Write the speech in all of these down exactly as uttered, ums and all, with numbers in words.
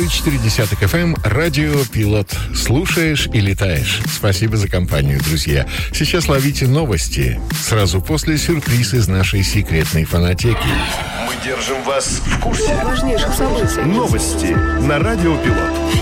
и четыре десятых эф эм, радио «Пилот». Слушаешь и летаешь. Спасибо за компанию, друзья. Сейчас ловите новости. Сразу после сюрприз из нашей секретной фонотеки. Мы держим вас в курсе важнейших событий. Новости на радио «Пилот».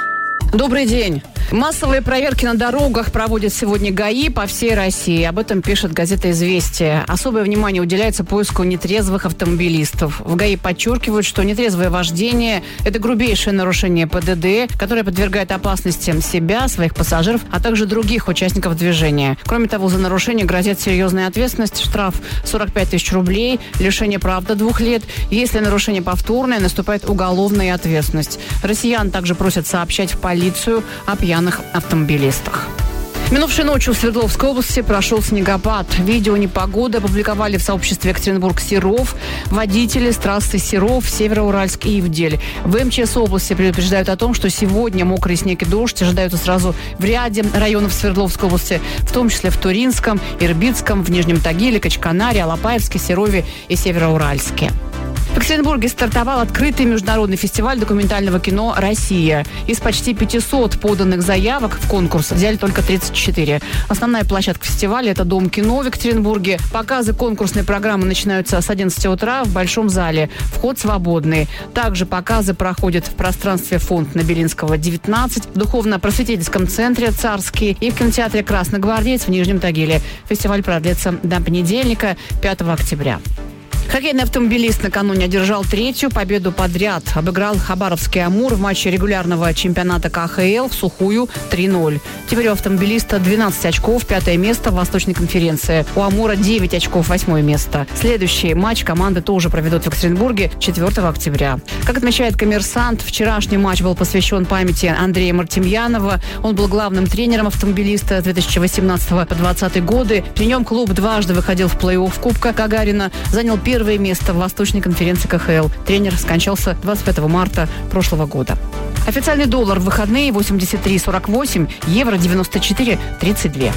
Добрый день. Массовые проверки на дорогах проводят сегодня ГАИ по всей России. Об этом пишет газета «Известия». Особое внимание уделяется поиску нетрезвых автомобилистов. В ГАИ подчеркивают, что нетрезвое вождение – это грубейшее нарушение пэ дэ дэ, которое подвергает опасностям себя, своих пассажиров, а также других участников движения. Кроме того, за нарушение грозит серьезная ответственность, штраф сорок пять тысяч рублей, лишение прав до двух лет. Если нарушение повторное, наступает уголовная ответственность. Россиян также просят сообщать в полицию о пьяных автомобилистах. Минувшей ночью в Свердловской области прошел снегопад. Видео непогоды опубликовали в сообществе Екатеринбург-Серов водители с трассы Серов, Североуральск и Ивдель. В эм че эс области предупреждают о том, что сегодня мокрый снег и дождь ожидаются сразу в ряде районов Свердловской области, в том числе в Туринском, Ирбитском, в Нижнем Тагиле, Качканаре, Алапаевске, Серове и Североуральске. В Екатеринбурге стартовал открытый международный фестиваль документального кино «Россия». Из почти пятисот поданных заявок в конкурс взяли только тридцать четыре. Основная площадка фестиваля – это Дом кино в Екатеринбурге. Показы конкурсной программы начинаются с одиннадцати утра в Большом зале. Вход свободный. Также показы проходят в пространстве фонд Набелинского, девятнадцать, в духовно-просветительском центре «Царский» и в кинотеатре «Красногвардеец» в Нижнем Тагиле. Фестиваль продлится до понедельника, пятого октября. Хоккейный автомобилист накануне одержал третью победу подряд. Обыграл хабаровский «Амур» в матче регулярного чемпионата ка ха эл в сухую три ноль. Теперь у автомобилиста двенадцать очков, пятое место в Восточной конференции. У «Амура» девять очков, восьмое место. Следующий матч команды тоже проведут в Екатеринбурге четвертого октября. Как отмечает «Коммерсант», вчерашний матч был посвящен памяти Андрея Мартемьянова. Он был главным тренером автомобилиста с две тысячи восемнадцатого по двадцатый годы. При нем клуб дважды выходил в плей-офф Кубка Гагарина, занял первое Первое место в Восточной конференции ка ха эл. Тренер скончался двадцать пятого марта прошлого года. Официальный доллар в выходные восемьдесят три сорок восемь, евро девяносто четыре тридцать два.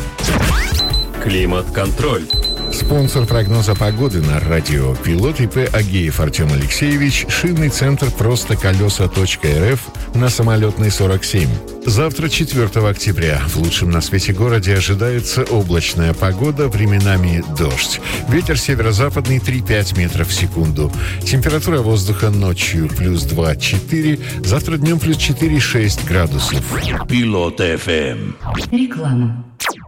Климат-контроль. Спонсор прогноза погоды на радио «Пилот» и пэ Агеев Артем Алексеевич, шинный центр «Просто колеса точка эр эф» на Самолетной сорок семь. Завтра, четвертого октября, в лучшем на свете городе ожидается облачная погода, временами дождь. Ветер северо-западный три-пять метров в секунду. Температура воздуха ночью плюс два-четыре, завтра днем плюс четыре-шесть градусов. Пилот эф эм. Реклама.